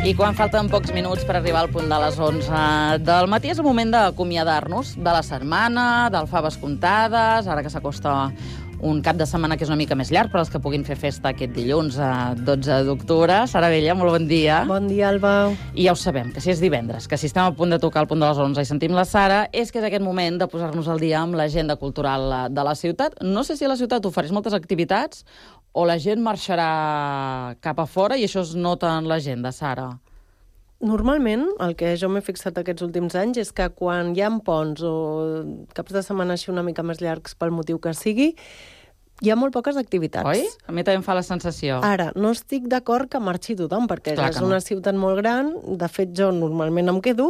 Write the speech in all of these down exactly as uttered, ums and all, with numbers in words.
I quan falten pocs minuts per arribar al punt de les onze del matí, és el moment d'acomiadar-nos de la setmana, del faves comptades, ara que s'acosta un cap de setmana que és una mica més llarg per als que puguin fer festa aquest dilluns, a dotze d'octubre. Sara Vella, molt bon dia. Bon dia, Alba. I ja ho sabem, que si és divendres, que si estem a punt de tocar el punt de les onze i sentim la Sara, és que és aquest moment de posar-nos al dia amb l'agenda cultural de la ciutat. No sé si a la ciutat ofereix moltes activitats o la gent marxarà cap a fora i això es nota en l'agenda, Sara. Normalment, el que jo m'he fixat aquests últims anys és que quan hi ha ponts o caps de setmana així una mica més llargs pel motiu que sigui, hi ha molt poques activitats. Oi? A mi també em fa la sensació. Ara, no estic d'acord que marxi tothom, perquè Clar és no. una ciutat molt gran, de fet jo normalment em quedo,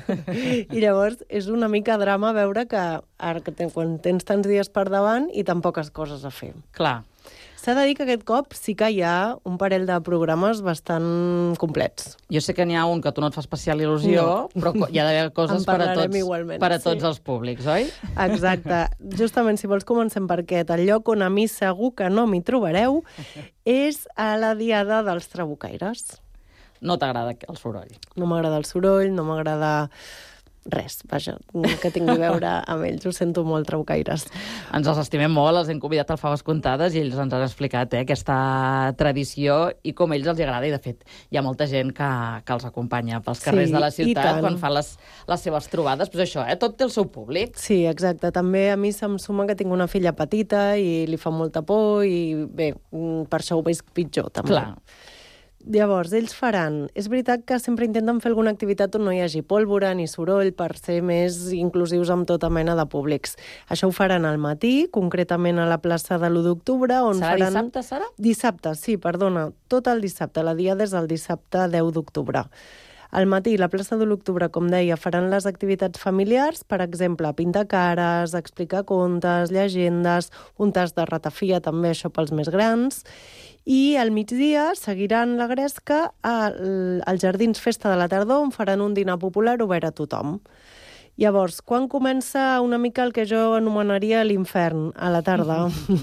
i llavors és una mica drama veure que ara que ten, quan tens tants dies per davant i tan poques coses a fer. Clar. S'ha de dir que aquest cop sí que hi ha un parell de programes bastant complets. Jo sé que n'hi ha un que a tu no et fa especial il·lusió, no. però hi ha d'haver coses per a tots, igualment, per a tots sí. els públics, oi? Exacte. Justament, si vols, comencem per aquest. El lloc on a mi segur que no m'hi trobareu és a la Diada dels Trabucaires. No t'agrada el soroll? No m'agrada el soroll, no m'agrada res, vaja, que tingui a veure amb ells. Ho sento molt, trabucaires. Ens els estimem molt, els hem convidat al Faves Comptades i ells ens han explicat eh, aquesta tradició i com a ells els agrada. I, de fet, hi ha molta gent que, que els acompanya pels carrers sí, de la ciutat quan fan les, les seves trobades. Pues això, eh, tot té el seu públic. Sí, exacte. També a mi se'm suma que tinc una filla petita i li fa molta por i, bé, per això ho veig pitjor, també. Clar. Llavors, ells faran... És veritat que sempre intenten fer alguna activitat on no hi hagi pólvora ni soroll per ser més inclusius amb tota mena de públics. Això ho faran al matí, concretament a la plaça de l'u d'octubre, on Serà faran... dissabte, Sara? Dissabte, sí, perdona. Tot el dissabte. La diada és el dissabte deu d'octubre. Al matí, la plaça de l'octubre, com deia, faran les activitats familiars, per exemple, pintar cares, explicar contes, llegendes, un tas de ratafia, també això pels més grans, i al migdia seguiran la gresca als Jardins Festa de la Tardor, on faran un dinar popular obert a tothom. Llavors, quan comença una mica el que jo anomenaria l'infern, a la tarda?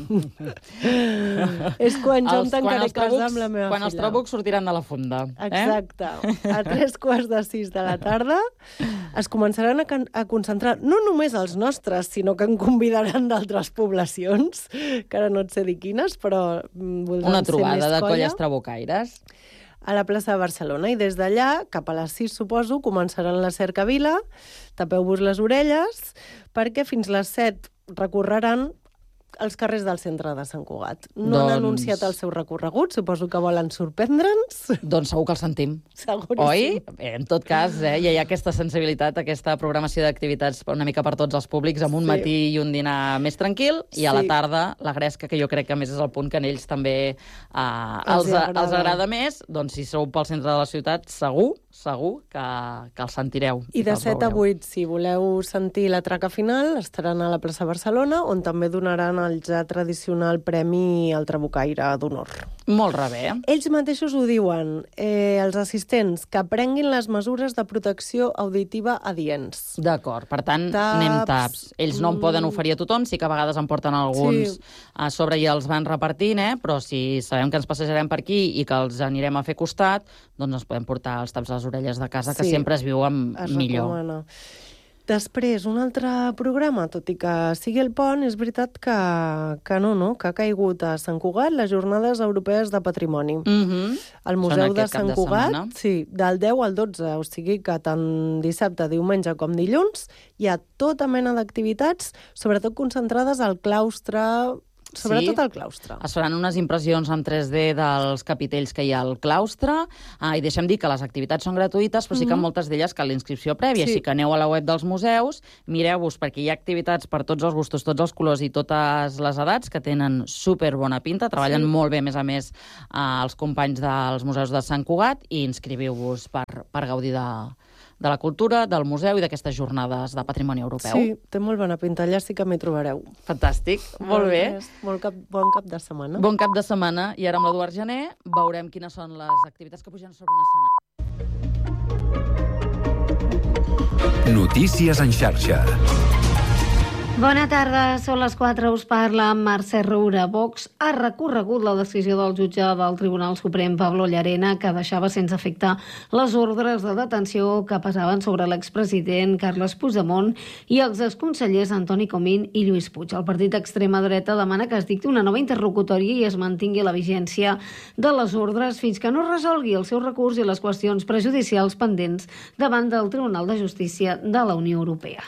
És quan jo els, em tancaré a casa amb la meva quan filla. Quan els trabucs sortiran de la funda. Exacte. Eh? A tres quarts de sis de la tarda es començaran a, a concentrar no només els nostres, sinó que en convidaran d'altres poblacions, que ara no et sé dir quines, però voldran una trobada ser més de colla. colles trabucaires. A la plaça de Barcelona, i des d'allà, cap a les sis, suposo, començaran la cercavila, tapeu-vos les orelles, perquè fins les set recorreran els carrers del centre de Sant Cugat. No doncs... han anunciat el seu recorregut, suposo que volen sorprendre'ns. Doncs segur que el sentim. Seguríssim. Oi? Bé, en tot cas, eh, ja hi ha aquesta sensibilitat, aquesta programació d'activitats una mica per tots els públics, amb un sí. matí i un dinar més tranquil, i a sí. la tarda la gresca, que jo crec que a més és el punt que a ells també eh, els, els, agrada. els agrada més. Doncs si sou pel centre de la ciutat, segur, segur que, que els sentireu. I de set a vuit, si voleu sentir la traca final, estaran a la plaça Barcelona, on també donaran el ja tradicional Premi al Trabucaire d'Honor. Molt rebé. Ells mateixos ho diuen, eh, els assistents, que prenguin les mesures de protecció auditiva adients. D'acord, per tant, taps, anem taps. Ells no en poden oferir a tothom, sí que a vegades en porten alguns sí. a sobre i els van repartint, eh? Però si sabem que ens passejarem per aquí i que els anirem a fer costat, doncs ens podem portar els taps a les orelles de casa, que sí, sempre es viuen es millor. Recomana. Després, un altre programa, tot i que sigui el pont, és veritat que, que no, no, que ha caigut a Sant Cugat les Jornades Europees de Patrimoni. Mm-hmm. El Museu de Sant Cugat, sí, del deu al dotze, o sigui que tant dissabte, diumenge com dilluns hi ha tota mena d'activitats, sobretot concentrades al claustre, sobretot sí. al claustre. Es faran unes impressions en tres D dels capitells que hi ha al claustre, ah, i deixem dir que les activitats són gratuïtes, però sí que moltes d'elles cal l'inscripció prèvia, sí. així que aneu a la web dels museus, mireu-vos, perquè hi ha activitats per tots els gustos, tots els colors i totes les edats, que tenen super bona pinta, treballen sí. molt bé, a més a més, eh, els companys dels museus de Sant Cugat, i inscriviu-vos per, per gaudir de... de la cultura, del museu i d'aquestes jornades de patrimoni europeu. Sí, té molt bona pinta, allà sí que m'hi trobareu. Fantàstic, molt bé. Molt cap, bon cap de setmana. Bon cap de setmana, i ara amb l'Eduard Gené veurem quines són les activitats que pugen sobre un escenari. Notícies en xarxa. Bona tarda, són les quatre, us parla Mercè Roura. Vox ha recorregut la decisió del jutge del Tribunal Suprem, Pablo Llarena, que deixava sense efecte les ordres de detenció que pesaven sobre l'expresident Carles Puigdemont i els exconsellers Antoni Comín i Lluís Puig. El partit d'extrema dreta demana que es dicti una nova interlocutòria i es mantingui la vigència de les ordres fins que no es resolgui el seu recurs i les qüestions prejudicials pendents davant del Tribunal de Justícia de la Unió Europea.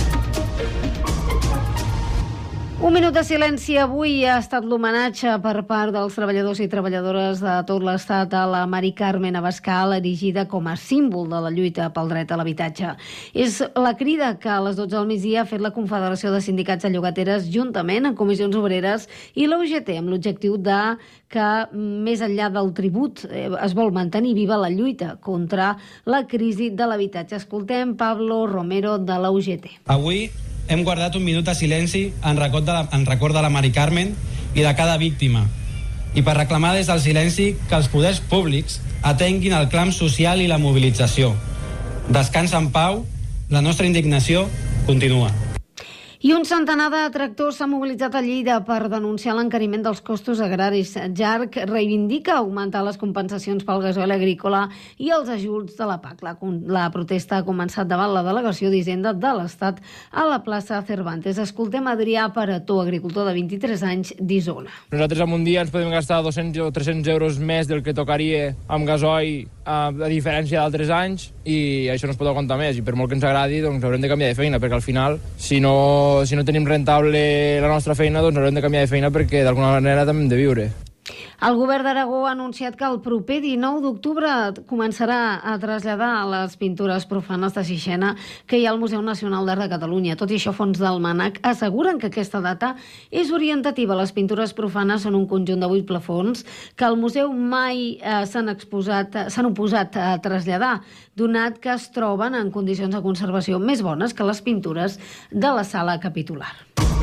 Un minut de silenci avui ha estat l'homenatge per part dels treballadors i treballadores de tot l'Estat a la Mari Carmen Abascal, erigida com a símbol de la lluita pel dret a l'habitatge. És la crida que a les dotze del migdia ha fet la Confederació de Sindicats de Llogateres juntament amb Comissions Obreres i la U G T, amb l'objectiu de que, més enllà del tribut, es vol mantenir viva la lluita contra la crisi de l'habitatge. Escoltem Pablo Romero de la U G T. Avui hem guardat un minut de silenci en record de la, en record de la Mari Carmen i de cada víctima, i per reclamar des del silenci que els poders públics atenguin el clam social i la mobilització. Descansa en pau, la nostra indignació continua. I un centenar de tractors s'ha mobilitzat a Lleida per denunciar l'encariment dels costos agraris. Jarc reivindica augmentar les compensacions pel gasoil agrícola i els ajuts de la P A C. La, la protesta ha començat davant la delegació d'Hisenda de l'Estat a la plaça Cervantes. Escoltem Adrià Parató, agricultor de vint-i-tres anys d'Isona. Nosaltres en un dia ens podem gastar dos-cents o tres-cents euros més del que tocaria amb gasoil, a diferència d'altres anys, i això no es pot aguantar més, i per molt que ens agradi doncs haurem de canviar de feina, perquè al final si no, si no tenim rentable la nostra feina doncs haurem de canviar de feina perquè d'alguna manera també hem de viure. El govern d'Aragó ha anunciat que el proper dinou d'octubre començarà a traslladar les pintures profanes de Sixena que hi ha al Museu Nacional d'Art de Catalunya. Tot i això, fons del MANAC asseguren que aquesta data és orientativa. Les pintures profanes són un conjunt de vuit plafons que al museu mai eh, s'han exposat, s'han oposat a traslladar, donat que es troben en condicions de conservació més bones que les pintures de la sala capitular.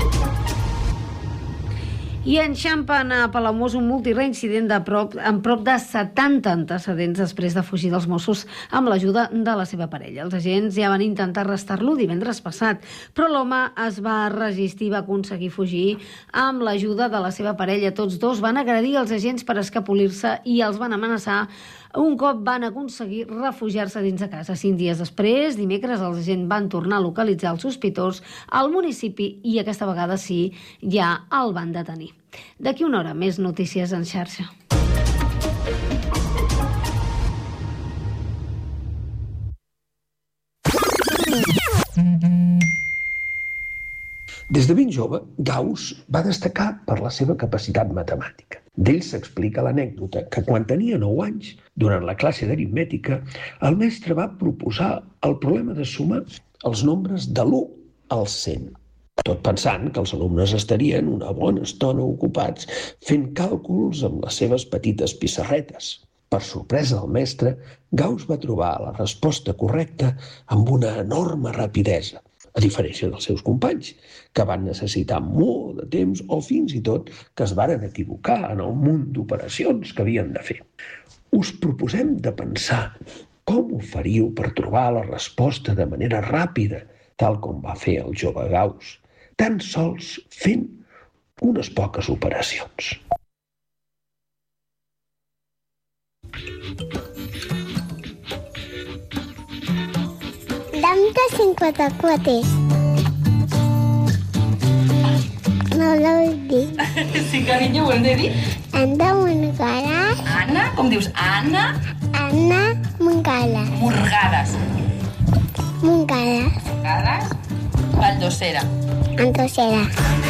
I enxampen a Palamós un multireincident de prop, amb prop de setanta antecedents després de fugir dels Mossos amb l'ajuda de la seva parella. Els agents ja van intentar arrestar-lo divendres passat, però l'home es va resistir i va aconseguir fugir amb l'ajuda de la seva parella. Tots dos van agredir els agents per escapolir-se i els van amenaçar un cop van aconseguir refugiar-se dins de casa. Cinc dies després, dimecres, els agents van tornar a localitzar el sospitós al municipi i aquesta vegada sí, ja el van detenir. D'aquí una hora, més notícies en xarxa. Des de ben jove, Gauss va destacar per la seva capacitat matemàtica. D'ell s'explica l'anècdota que quan tenia nou anys, durant la classe d'aritmètica, el mestre va proposar el problema de sumar els nombres de l'u al cent, tot pensant que els alumnes estarien una bona estona ocupats fent càlculs amb les seves petites pissarretes. Per sorpresa del mestre, Gauss va trobar la resposta correcta amb una enorme rapidesa, a diferència dels seus companys, que van necessitar molt de temps o fins i tot que es varen equivocar en el munt d'operacions que havien de fer. Us proposem de pensar com ho faríeu per trobar la resposta de manera ràpida, tal com va fer el jove Gauss, tan sols fent unes poques operacions. Dam de cinquanta-quatre. No l'ho dit. Sí, carinyo, ho hem de dir? Anna Montgades. Anna? Com dius? Anna? Anna Montgades. Morgades. Montgades. Morgades? Valdosera. Antossera.